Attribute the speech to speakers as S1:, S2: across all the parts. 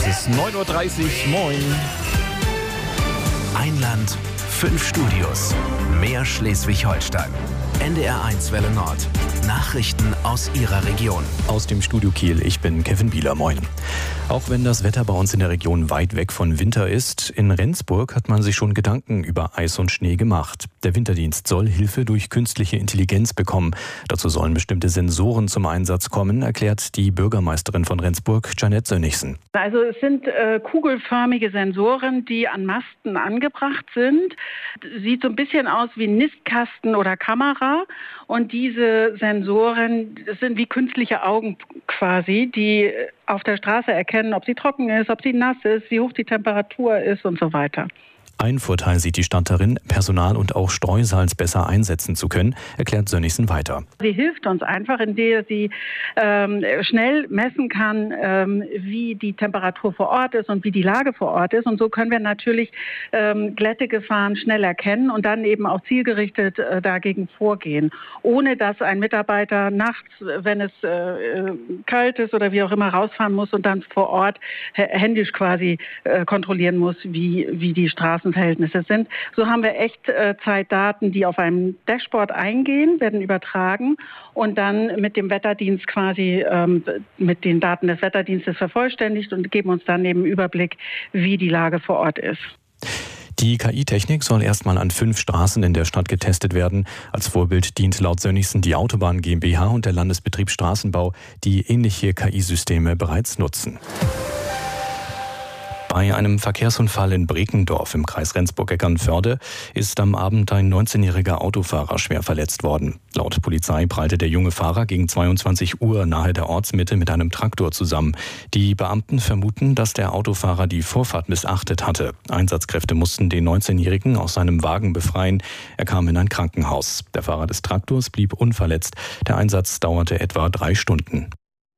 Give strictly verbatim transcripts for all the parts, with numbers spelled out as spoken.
S1: ist neun Uhr dreißig. Moin.
S2: Ein Land, fünf Studios. Mehr Schleswig-Holstein. N D R eins Welle Nord. Nachrichten aus Ihrer Region.
S3: Aus dem Studio Kiel, ich bin Kevin Bieler, moin. Auch wenn das Wetter bei uns in der Region weit weg von Winter ist, in Rendsburg hat man sich schon Gedanken über Eis und Schnee gemacht. Der Winterdienst soll Hilfe durch künstliche Intelligenz bekommen. Dazu sollen bestimmte Sensoren zum Einsatz kommen, erklärt die Bürgermeisterin von Rendsburg, Janette Sönnigsen.
S4: Also es sind äh, kugelförmige Sensoren, die an Masten angebracht sind. Sieht so ein bisschen aus wie ein Nistkasten oder Kamera. Und diese Sensoren, das sind wie künstliche Augen quasi, die auf der Straße erkennen, ob sie trocken ist, ob sie nass ist, wie hoch die Temperatur ist und so weiter.
S3: Ein Vorteil sieht die Stadt darin, Personal und auch Streusalz besser einsetzen zu können, erklärt Sönnigsen weiter.
S4: Sie hilft uns einfach, indem sie ähm, schnell messen kann, ähm, wie die Temperatur vor Ort ist und wie die Lage vor Ort ist. Und so können wir natürlich ähm, Glättegefahren schnell erkennen und dann eben auch zielgerichtet äh, dagegen vorgehen, ohne dass ein Mitarbeiter nachts, wenn es äh, kalt ist oder wie auch immer, rausfahren muss und dann vor Ort händisch quasi äh, kontrollieren muss, wie, wie die Straßen Verhältnisse sind. So haben wir Echtzeitdaten, die auf einem Dashboard eingehen, werden übertragen und dann mit dem Wetterdienst quasi ähm, mit den Daten des Wetterdienstes vervollständigt und geben uns dann eben Überblick, wie die Lage vor Ort ist.
S3: Die K I-Technik soll erstmal an fünf Straßen in der Stadt getestet werden. Als Vorbild dient laut Sönnigsen die Autobahn GmbH und der Landesbetrieb Straßenbau, die ähnliche K I-Systeme bereits nutzen. Bei einem Verkehrsunfall in Brekendorf im Kreis Rendsburg-Eckernförde ist am Abend ein neunzehnjähriger Autofahrer schwer verletzt worden. Laut Polizei prallte der junge Fahrer gegen zweiundzwanzig Uhr nahe der Ortsmitte mit einem Traktor zusammen. Die Beamten vermuten, dass der Autofahrer die Vorfahrt missachtet hatte. Einsatzkräfte mussten den neunzehnjährigen aus seinem Wagen befreien. Er kam in ein Krankenhaus. Der Fahrer des Traktors blieb unverletzt. Der Einsatz dauerte etwa drei Stunden.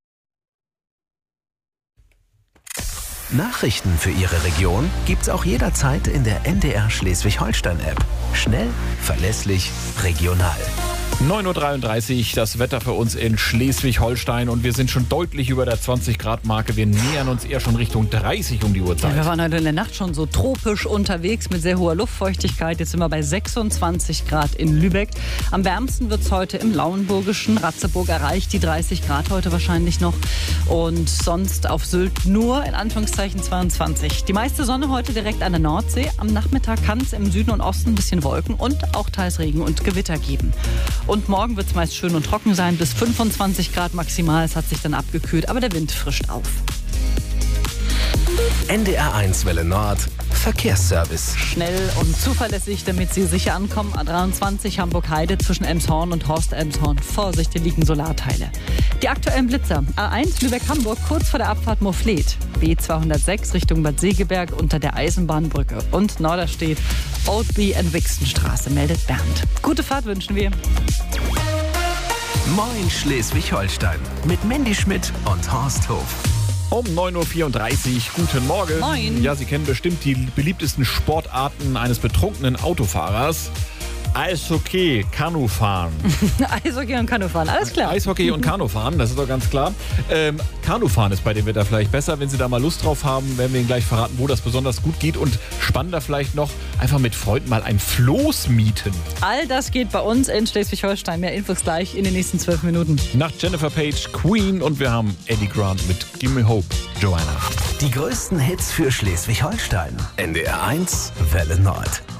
S2: Nachrichten für Ihre Region gibt's auch jederzeit in der N D R Schleswig-Holstein-App. Schnell, verlässlich, regional.
S1: neun Uhr dreiunddreißig, das Wetter für uns in Schleswig-Holstein und wir sind schon deutlich über der zwanzig Grad Marke. Wir nähern uns eher schon Richtung dreißig um die Uhrzeit.
S5: Ja, wir waren heute in der Nacht schon so tropisch unterwegs mit sehr hoher Luftfeuchtigkeit. Jetzt sind wir bei sechsundzwanzig Grad in Lübeck. Am wärmsten wird es heute im Lauenburgischen. Ratzeburg erreicht die dreißig Grad heute wahrscheinlich noch. Und sonst auf Sylt nur in Anführungszeichen zweiundzwanzig. Die meiste Sonne heute direkt an der Nordsee. Am Nachmittag kann es im Süden und Osten ein bisschen Wolken und auch teils Regen und Gewitter geben. Und morgen wird es meist schön und trocken sein, bis fünfundzwanzig Grad maximal. Es hat sich dann abgekühlt, aber der Wind frischt auf.
S2: N D R eins Welle Nord, Verkehrsservice.
S5: Schnell und zuverlässig, damit Sie sicher ankommen. A dreiundzwanzig Hamburg-Heide zwischen Elmshorn und Horst-Elmshorn. Vorsicht, hier liegen Solarteile. Die aktuellen Blitzer. A eins Lübeck-Hamburg, kurz vor der Abfahrt Moorfleet. B zweihundertsechs Richtung Bad Segeberg unter der Eisenbahnbrücke. Und Norderstedt, Oldby und Wixenstraße, meldet Bernd. Gute Fahrt wünschen wir.
S2: Moin Schleswig-Holstein mit Mandy Schmidt und Horst Hof.
S1: Um neun Uhr vierunddreißig, guten Morgen.
S5: Moin.
S1: Ja, Sie kennen bestimmt die beliebtesten Sportarten eines betrunkenen Autofahrers. Eishockey, Kanufahren.
S5: Eishockey und Kanufahren, alles klar.
S1: Eishockey und Kanufahren, das ist doch ganz klar. Ähm, Kanufahren ist bei dem Wetter vielleicht besser. Wenn Sie da mal Lust drauf haben, werden wir Ihnen gleich verraten, wo das besonders gut geht. Und spannender vielleicht noch, einfach mit Freunden mal ein Floß mieten.
S5: All das geht bei uns in Schleswig-Holstein. Mehr Infos gleich in den nächsten zwölf Minuten.
S1: Nach Jennifer Page, Queen und wir haben Eddie Grant mit Gimme Hope, Joanna.
S2: Die größten Hits für Schleswig-Holstein. N D R eins Welle Nord.